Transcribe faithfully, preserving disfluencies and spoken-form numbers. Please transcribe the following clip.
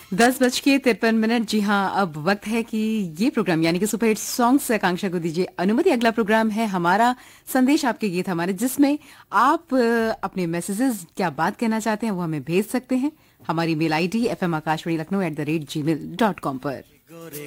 दस बज के तिरपन मिनट। जी हाँ, अब वक्त है कि ये प्रोग्राम यानी कि सुपर हिट सॉन्ग से आकांक्षा को दीजिए अनुमति। अगला प्रोग्राम है हमारा संदेश आपके गीत हमारे, जिसमें आप अ, अपने मैसेजेस क्या बात कहना चाहते हैं वो हमें भेज सकते हैं हमारी mail I D F M Akashvani Lucknow at the rate ji mail dot com पर।